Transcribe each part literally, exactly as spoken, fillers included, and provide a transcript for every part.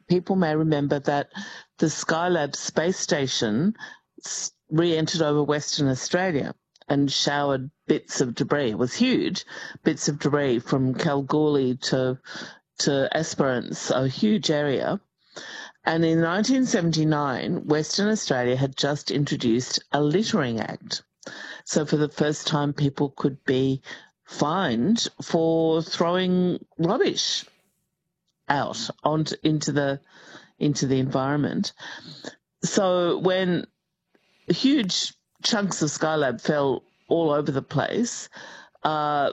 people may remember that the Skylab space station re-entered over Western Australia and showered bits of debris. It was huge, bits of debris from Kalgoorlie to to Esperance, a huge area. And in nineteen seventy-nine, Western Australia had just introduced a littering act. So for the first time, people could be fined for throwing rubbish out onto into the into the environment. So when huge chunks of Skylab fell all over the place, uh,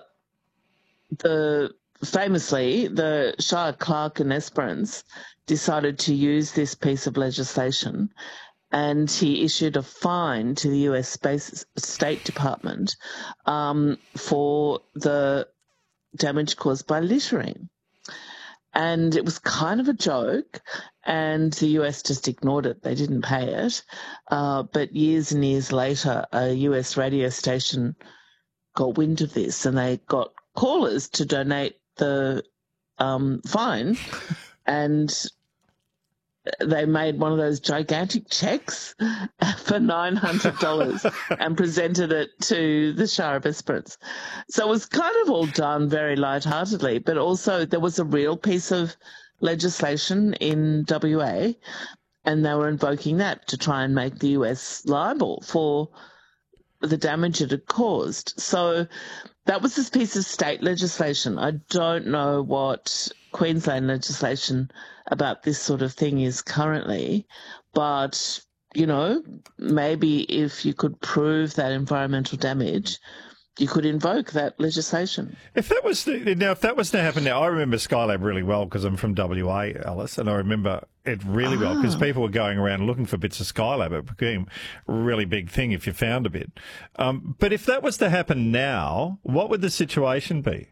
the famously the Shire Clerk in Esperance decided to use this piece of legislation, and he issued a fine to the U S Space State Department um, for the damage caused by littering. And it was kind of a joke, and the U S just ignored it. They didn't pay it. Uh, but years and years later, a U S radio station got wind of this, and they got callers to donate the um, fine, and they made one of those gigantic checks for nine hundred dollars and presented it to the Shire of Esperance. So it was kind of all done very lightheartedly, but also there was a real piece of legislation in W A, and they were invoking that to try and make the U S liable for the damage it had caused. So that was this piece of state legislation. I don't know what Queensland legislation about this sort of thing is currently, but, you know, maybe if you could prove that environmental damage, you could invoke that legislation. If that was to, now, if that was to happen now, I remember Skylab really well because I'm from W A, Alice, and I remember it really ah. well because people were going around looking for bits of Skylab. It became a really big thing if you found a bit. Um, but if that was to happen now, what would the situation be?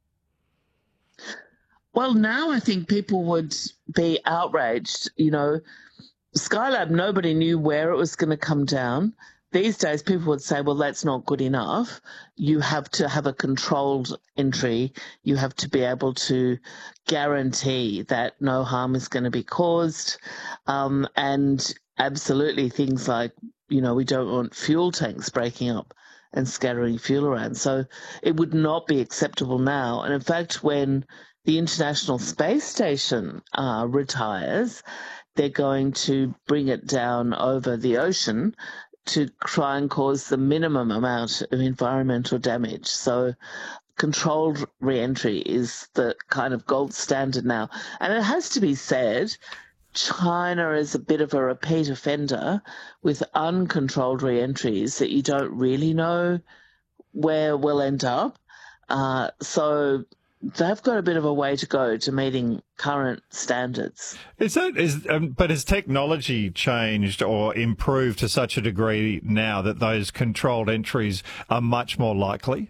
Well, now I think people would be outraged. You know, Skylab, nobody knew where it was going to come down. These days, people would say, well, that's not good enough. You have to have a controlled entry. You have to be able to guarantee that no harm is going to be caused. Um, and absolutely things like, you know, we don't want fuel tanks breaking up and scattering fuel around. So it would not be acceptable now. And in fact, when the International Space Station uh, retires, they're going to bring it down over the ocean to try and cause the minimum amount of environmental damage. So controlled re-entry is the kind of gold standard now. And it has to be said, China is a bit of a repeat offender with uncontrolled re-entries that you don't really know where we'll end up. Uh, so they've got a bit of a way to go to meeting current standards. Is that is um, but has technology changed or improved to such a degree now that those controlled entries are much more likely?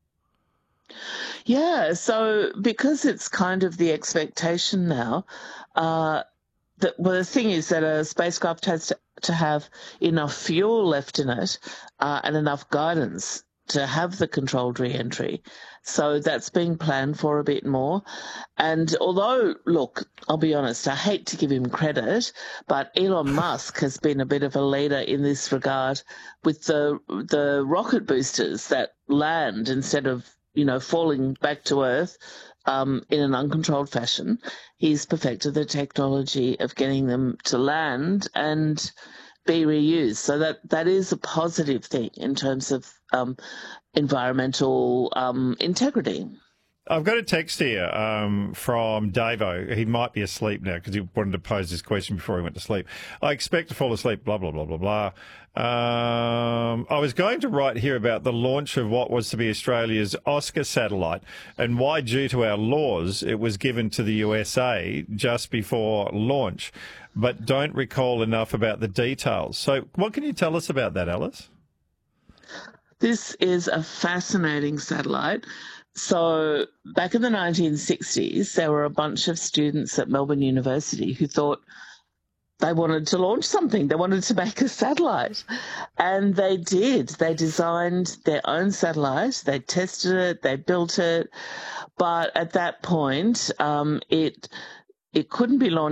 Yeah, so because it's kind of the expectation now, uh, that, well, the thing is that a spacecraft has to, to have enough fuel left in it uh, and enough guidance to have the controlled re-entry. So that's being planned for a bit more. And although, look, I'll be honest, I hate to give him credit, but Elon Musk has been a bit of a leader in this regard with the the rocket boosters that land instead of, you know, falling back to Earth um, in an uncontrolled fashion. He's perfected the technology of getting them to land and be reused. So that, that is a positive thing in terms of um, environmental um, integrity. I've got a text here um, from Davo. He might be asleep now because he wanted to pose this question before he went to sleep. I expect to fall asleep, blah, blah, blah, blah, blah. Um, I was going to write here about the launch of what was to be Australia's Oscar satellite and why, due to our laws, it was given to the U S A just before launch, but don't recall enough about the details. So what can you tell us about that, Alice? This is a fascinating satellite. So back in the nineteen sixties, there were a bunch of students at Melbourne University who thought they wanted to launch something. They wanted to make a satellite. And they did. They designed their own satellite. They tested it. They built it. But at that point, um, it it couldn't be launched